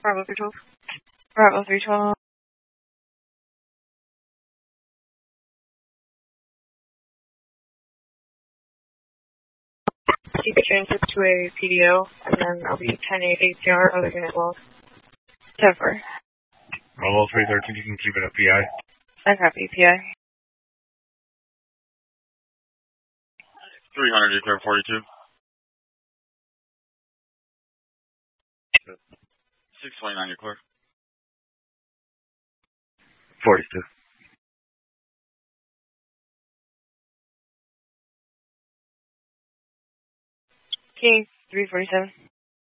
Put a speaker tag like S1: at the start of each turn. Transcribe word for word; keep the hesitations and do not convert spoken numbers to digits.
S1: Bravo three twelve. Bravo three twelve. Keep it transit to a P D O, and then I'll be ten eight A T R, other unit lost. Temper.
S2: Bravo three thirteen, you can keep it at P I.
S1: I copy, P I.
S2: three hundred, you clear forty-two. six twenty-nine, you clear. forty-two.
S1: King three forty-seven.